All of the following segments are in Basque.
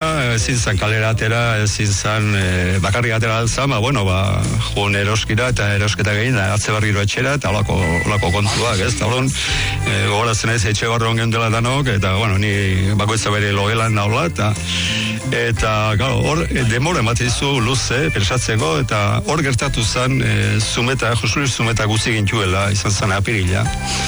ezin zan kalera atera, ezin zan bakarrik atera altzan, joan eroskira eta erosketa gehin, atze berriro etxera, eta olako kontuak, ez? Eta gogoratzen ez, etxe barro ongen dela danok, eta, ni bakoitza bere logelan naula, eta hor, demora ematezu luze, pensatzeko, eta hor gertatu zen, Josuri Zumeta guzi gintuela, izan zen apirila,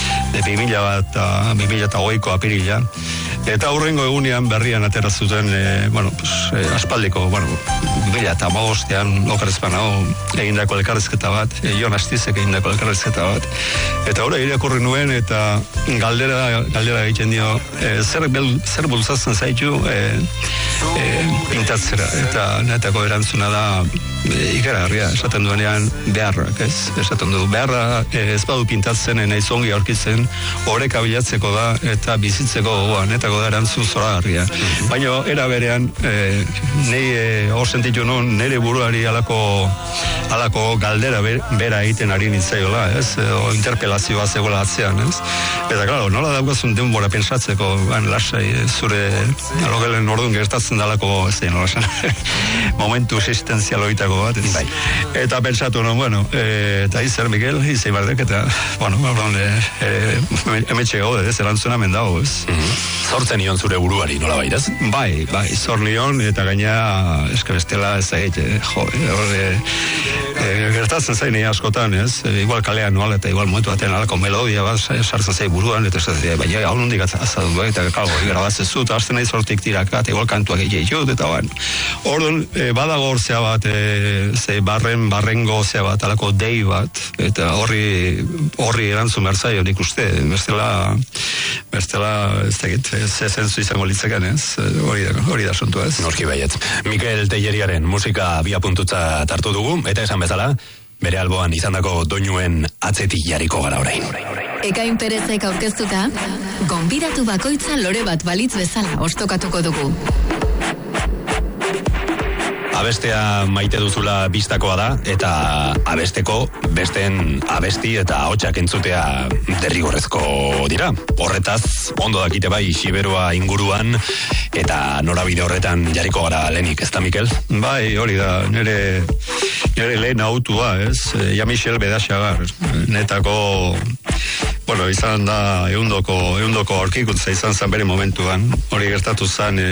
2008ko apirila, eta hurrengo egunean berrian atera zuten, aspaldiko, 2008an okarezpan egindako elkarrezketa bat, Jon Astizek egindako elkarrezketa bat, eta hori irakurri nuen, eta galdera egiten dio, zer bultzatzen zaitu pintatzera, eta netako erantzuna da ikaragarria, esaten duenean beharrak, ez? Esaten du, beharra ez badu pintatzen, nahiz ongi aurkitzen, oreka bilatzeko da, eta bizitzeko gogoan, netako da erantzun zoragarria. Baina, era berean, hor sentitu nun, nire buruari alako galdera bera egiten ari nintzaiola, ez? Interpelazioa zegoela atzean, ez? Eta, klaro, nola daukazun denbora pensatzeko, lasai, zure logelen orduan gertatzen dalako, ez da, nola momentu existenzial horietako bat, ez? Eta pentsatu non, eta izer, Mikel, izei bardek, eta, emetxe gaude, ez, erantzuna mendago, ez? Zortzen nion zure buruari, nola bairaz? Bai, zor nion, eta gaina eskabestela ez egite, gertatzen zain askotan, ez? Igual kalean noala, eta igual momentu batean alako melodia bat, sartzen zain buruan, eta ez da, baina hau nondik azadu, eta kalgo, grabatzen zu, eta hasten nahi sortik tiraka, eta igual kantuak egitut, eta orduan, badago horzea bat, barrengo zea bat, alako dei bat, eta horri erantzun berzaio nik uste, bestela ez dakit, zentzu izango litzeken, ez? Hori da sontua, ez? Norki baiet. Mikel Telleriaren musika biapuntutza tartu dugu, eta esan bezala, bere alboan izandako doinuen atzetik jarriko gara orain. Ekain Perezek aurkeztuta, gonbidatu bakoitza lore bat balitz bezala ostokatuko dugu. Abestea maite duzula bistakoa da, eta abesteko besteen abesti eta ahotsak entzutea derrigorrezko dira. Horretaz, ondo dakite bai Xiberoa inguruan, eta norabide horretan jarriko gara lehenik, ez da, Mikel? Bai, hori da, nire lehen autua, ez? Jean-Michel Bedaxagar, netako, izan da eundoko aurkikuntza izan zen bere momentuan, hori gertatu zen,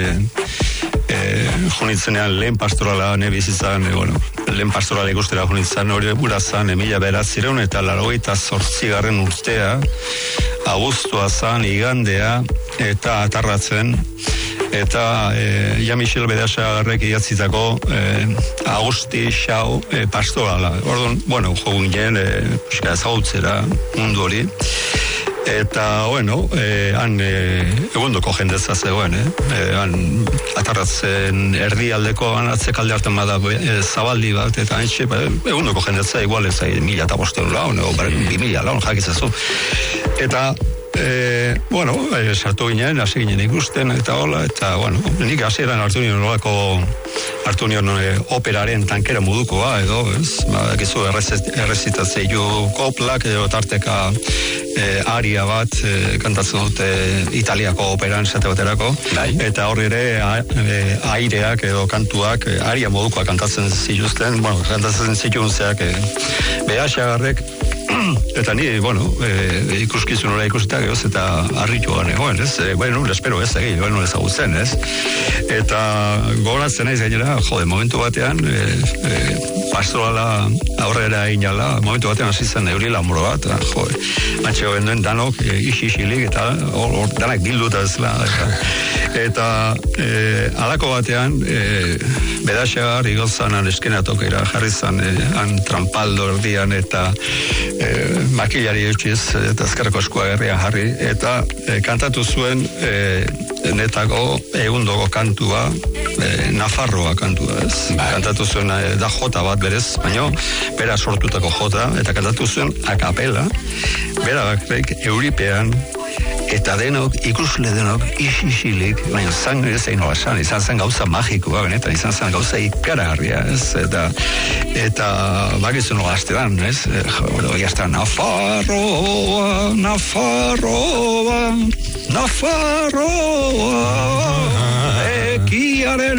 junitzenean lehen pastorala nebizitzan, lehen pastorala ikustera junitzen hori gura zen, 1900 eta 88 urtea, abuztua zen, igandea, eta atarratzen, eta Jean-Michel Bedaxagarrek idatzitako Agusti Xau pastorala. Orduan, jogun ginen, ezagutzera mundu hori. Eta, han egundoko jendeza zegoen, han atarratzen erdialdeko, han atzekalde hartan bada zabaldi bat, eta haintxe, egundoko jendeza igual ez 1.500 laun, 2.000 laun jakitzazu. Eta, sartu ginen, hasi ginen ikusten, eta hola, eta, nik hasieran hartu nion operaren tankera modukoa, edo, ez? Gizu errezitatzeiu koplak, edo tarteka aria bat, kantatzen dute Italiako operan esate baterako, eta horri ere aireak edo kantuak aria modukoa kantatzen zituzten, kantatzen zituzteak Bedaxagarrek, eta ni, ikuskizun hori ikusita gehoz, eta harritu gane, espero ez egin, ezagutzen, ez? Eta gogoratzen naiz gainera, momentu batean, pastorala aurrera inala, momentu batean hasi zen euri lamuro bat, matxego benduen danok isilik, eta danak bilduta ezla, eta alako batean, Bedaxagar igotzanan eskenatokera jarri zan, han trampaldo erdian, eta makilari eutxiz, eta azkarreko eskua gerria jarri, eta kantatu zuen netako egundoko kantua, Nafarroa kantua, ez? Kantatu zuen da jota bat berez, baina bera sortutako jota, eta kantatu zuen akapela, bera bakrek euripean, eta denok, ikusle denok, isilik, baina zan ez egin hola san, izan zen gauza magikoa, benetan, izan zen gauza ikaragarria, ez? Eta bakizun hola astean, ez? Jazta, Nafarroa, Nafarroa, Nafarroa, ekiaren